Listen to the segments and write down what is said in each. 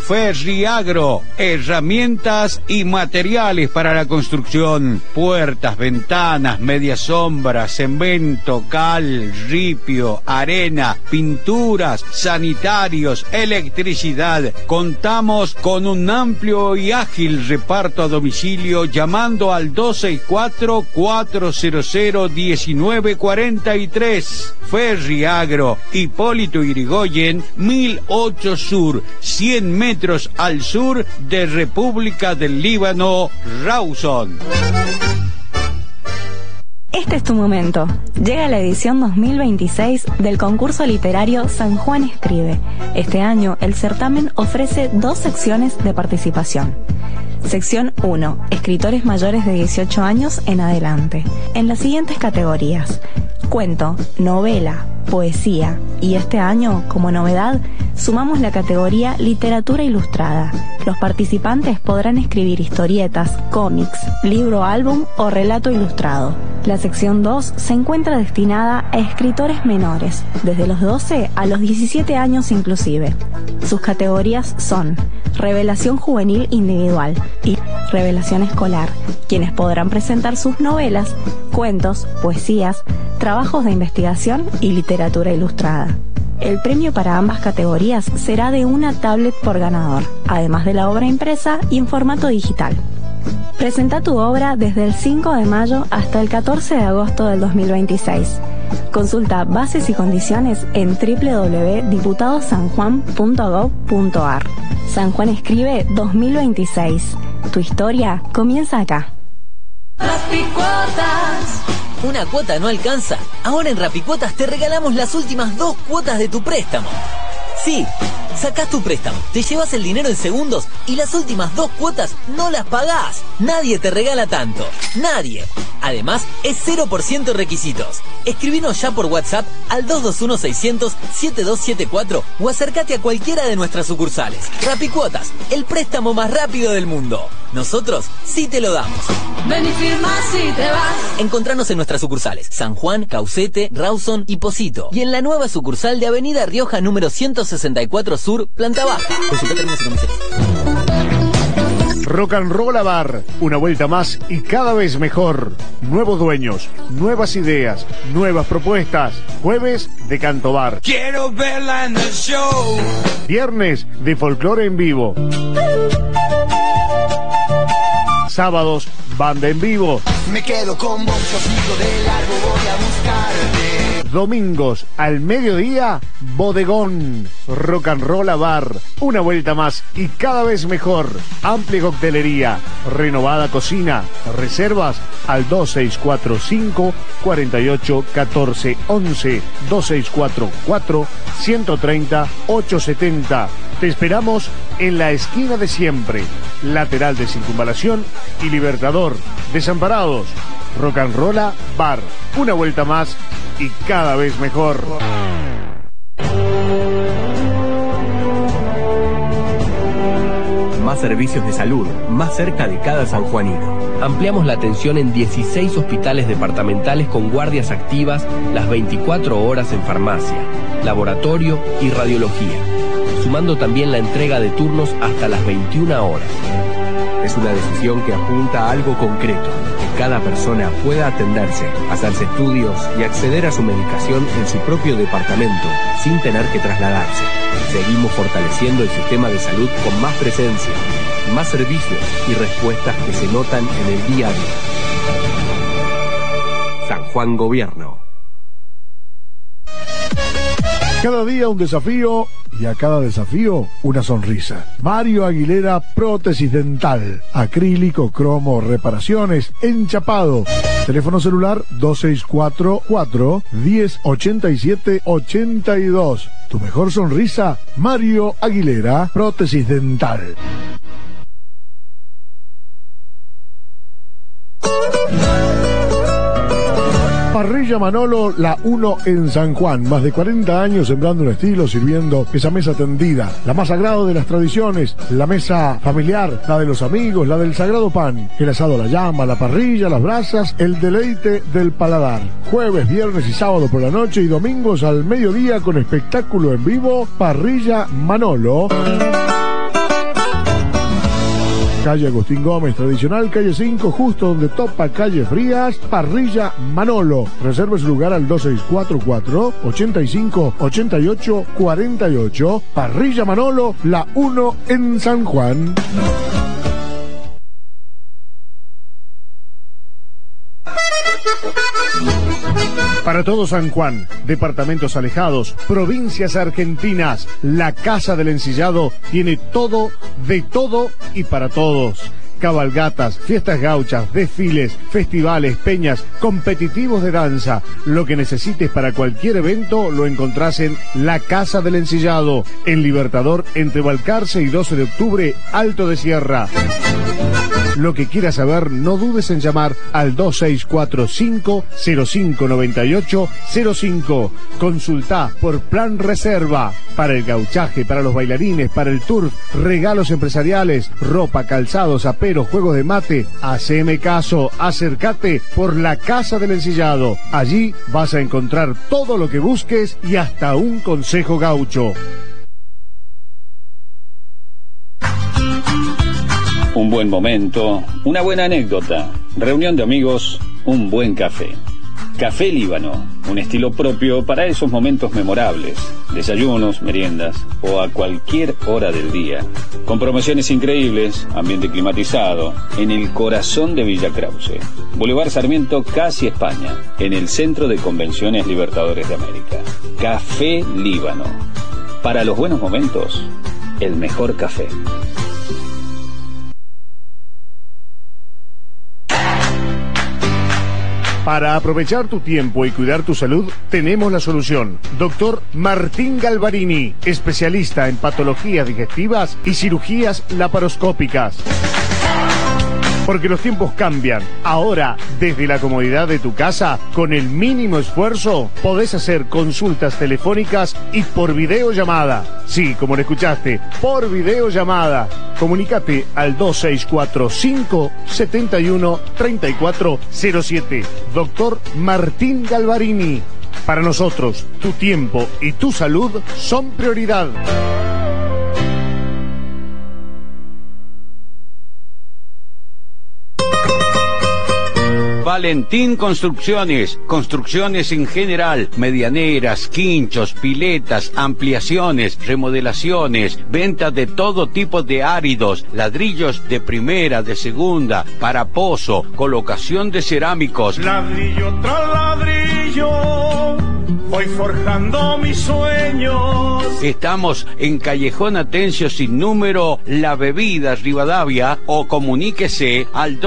Ferriagro, herramientas y materiales para la construcción, puertas, ventanas, media sombra, cemento, cal, ripio, arena, pinturas, sanitarios, electricidad. Contamos con un amplio y ágil reparto a domicilio llamando al 264-400-1943. Ferriagro, Hipólito Yrigoyen, 1008 Sur, 100 metros al sur de República del Líbano, Rawson. Este es tu momento. Llega la edición 2026 del concurso literario San Juan Escribe. Este año el certamen ofrece 2 secciones de participación. Sección 1. Escritores mayores de 18 años en adelante. En las siguientes categorías: cuento, novela, poesía y este año, como novedad, sumamos la categoría literatura ilustrada. Los participantes podrán escribir historietas, cómics, libro álbum o relato ilustrado. La sección 2 se encuentra destinada a escritores menores, desde los 12 a los 17 años inclusive. Sus categorías son revelación juvenil individual y revelación escolar, quienes podrán presentar sus novelas, cuentos, poesías, trabajos de investigación y literatura ilustrada. El premio para ambas categorías será de una tablet por ganador, además de la obra impresa y en formato digital. Presenta tu obra desde el 5 de mayo hasta el 14 de agosto del 2026. Consulta bases y condiciones en www.diputadosanjuan.gov.ar. San Juan Escribe 2026. Tu historia comienza acá. Rapicuotas. ¿Una cuota no alcanza? Ahora en Rapicuotas te regalamos las últimas 2 cuotas de tu préstamo. Sí, sacás tu préstamo, te llevas el dinero en segundos y las últimas 2 cuotas no las pagás. Nadie te regala tanto. Nadie. Además, es 0% requisitos. Escribinos ya por WhatsApp al 221-600-7274 o acércate a cualquiera de nuestras sucursales. Rapicuotas, el préstamo más rápido del mundo. Nosotros sí te lo damos. Ven y firma si te vas. Encontranos en nuestras sucursales San Juan, Caucete, Rawson y Posito. Y en la nueva sucursal de Avenida Rioja número 164 Sur, planta baja. Consulta términos y condiciones. Rock and Roll Bar, una vuelta más y cada vez mejor. Nuevos dueños, nuevas ideas, nuevas propuestas. Jueves de Canto Bar. Quiero verla en el show. Viernes de folclore en vivo. Sábados, banda en vivo. Me quedo con vos, yo sigo de largo, voy a buscarte. Domingos al mediodía, bodegón. Rock and Roll Bar, una vuelta más y cada vez mejor. Amplia coctelería, renovada cocina. Reservas al 2645 48 14 11, 2644 130 870. Te esperamos en la esquina de siempre, lateral de Circunvalación y Libertador. Desamparados. Rock and Roll Bar, una vuelta más y cada vez mejor. Más servicios de salud, más cerca de cada sanjuanino. Ampliamos la atención en 16 hospitales departamentales con guardias activas las 24 horas en farmacia, laboratorio y radiología, sumando también la entrega de turnos hasta las 21 horas. Es una decisión que apunta a algo concreto, que cada persona pueda atenderse, hacerse estudios y acceder a su medicación en su propio departamento, sin tener que trasladarse. Seguimos fortaleciendo el sistema de salud con más presencia, más servicios y respuestas que se notan en el día a día. San Juan Gobierno. Cada día un desafío y a cada desafío una sonrisa. Mario Aguilera, prótesis dental, acrílico, cromo, reparaciones, enchapado. Teléfono celular 2644 1087 82. Tu mejor sonrisa, Mario Aguilera, prótesis dental. Parrilla Manolo, la 1 en San Juan. Más de 40 años sembrando un estilo, sirviendo esa mesa tendida. La más sagrada de las tradiciones, la mesa familiar, la de los amigos, la del sagrado pan. El asado a la llama, la parrilla, las brasas, el deleite del paladar. Jueves, viernes y sábado por la noche y domingos al mediodía con espectáculo en vivo. Parrilla Manolo. Calle Agustín Gómez, tradicional, calle 5, justo donde topa calle Frías, Parrilla Manolo. Reserva su lugar al 2644-858848. Parrilla Manolo, la 1 en San Juan. Para todo San Juan, departamentos alejados, provincias argentinas, la Casa del Ensillado tiene todo, de todo y para todos. Cabalgatas, fiestas gauchas, desfiles, festivales, peñas, competitivos de danza. Lo que necesites para cualquier evento lo encontrás en la Casa del Ensillado, en Libertador, entre Balcarce y 12 de octubre, Alto de Sierra. Lo que quieras saber, no dudes en llamar al 2645-059805. Consultá por plan reserva. Para el gauchaje, para los bailarines, para el turf, regalos empresariales, ropa, calzados, aperos, juegos de mate. Haceme caso, acércate por la Casa del Ensillado. Allí vas a encontrar todo lo que busques y hasta un consejo gaucho. Un buen momento, una buena anécdota, reunión de amigos, un buen café. Café Líbano, un estilo propio para esos momentos memorables, desayunos, meriendas o a cualquier hora del día. Con promociones increíbles, ambiente climatizado, en el corazón de Villa Krause. Boulevard Sarmiento, casi España, en el Centro de Convenciones Libertadores de América. Café Líbano. Para los buenos momentos, el mejor café. Para aprovechar tu tiempo y cuidar tu salud, tenemos la solución. Doctor Martín Galvarini, especialista en patologías digestivas y cirugías laparoscópicas. Porque los tiempos cambian. Ahora, desde la comodidad de tu casa, con el mínimo esfuerzo, podés hacer consultas telefónicas y por videollamada. Sí, como lo escuchaste, por videollamada. Comunícate al 2645-713407. Doctor Martín Galvarini. Para nosotros, tu tiempo y tu salud son prioridad. Valentín Construcciones, construcciones en general, medianeras, quinchos, piletas, ampliaciones, remodelaciones, venta de todo tipo de áridos, ladrillos de primera, de segunda, para pozo, colocación de cerámicos. Ladrillo tras ladrillo, voy forjando mis sueños. Estamos en Callejón Atencio sin número, La Bebida, Rivadavia, o comuníquese al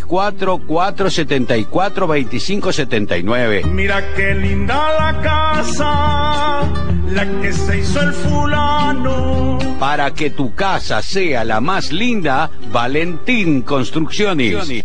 264-474-2579. Mira qué linda la casa, la que se hizo el fulano. Para que tu casa sea la más linda, Valentín Construcciones.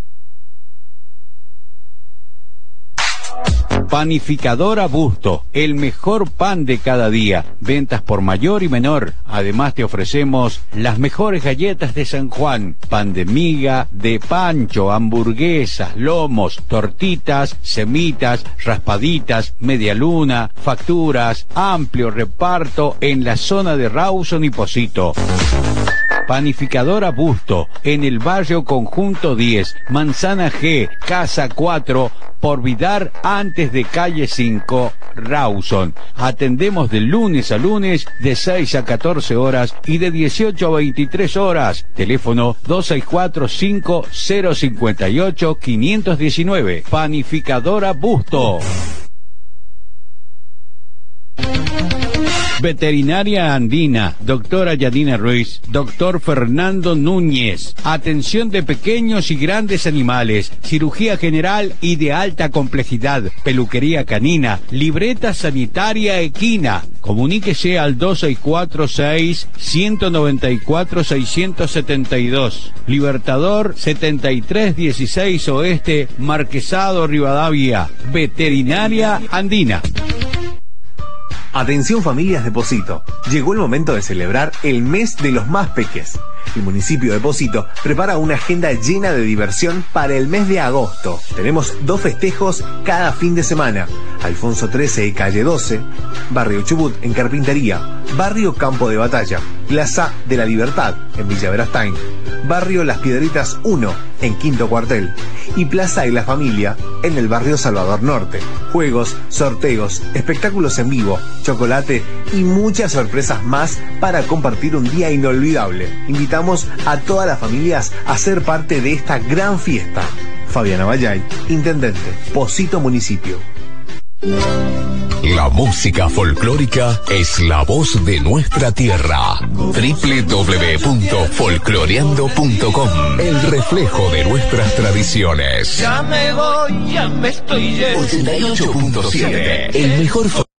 Panificadora Busto, el mejor pan de cada día. Ventas por mayor y menor. Además te ofrecemos las mejores galletas de San Juan. Pan de miga, de pancho, hamburguesas, lomos, tortitas, semitas, raspaditas, media luna, facturas, amplio reparto en la zona de Rawson y Pocito. Panificadora Busto, en el barrio Conjunto 10, Manzana G, Casa 4, por Vidar, antes de calle 5, Rawson. Atendemos de lunes a lunes, de 6 a 14 horas y de 18 a 23 horas. Teléfono 264-5058-519. Panificadora Busto. Veterinaria Andina, doctora Yadina Ruiz, doctor Fernando Núñez. Atención de pequeños y grandes animales, cirugía general y de alta complejidad, peluquería canina, libreta sanitaria equina. Comuníquese al 2646-194-672. Libertador 7316 Oeste, Marquesado Rivadavia. Veterinaria Andina. Atención familias de Pocito, llegó el momento de celebrar el mes de los más peques. El municipio de Pocito prepara una agenda llena de diversión para el mes de agosto. Tenemos 2 festejos cada fin de semana. Alfonso XIII y Calle 12, Barrio Chubut en Carpintería, Barrio Campo de Batalla, Plaza de la Libertad en Villa Verastain, Barrio Las Piedritas 1 en Quinto Cuartel y Plaza de la Familia en el Barrio Salvador Norte. Juegos, sorteos, espectáculos en vivo, chocolate y muchas sorpresas más para compartir un día inolvidable. Invitamos a todas las familias a ser parte de esta gran fiesta. Fabiana Vallay, Intendente, Pocito Municipio. La música folclórica es la voz de nuestra tierra. www.folcloreando.com. El reflejo de nuestras tradiciones. Ya me voy, ya me estoy yendo. 88.7. El mejor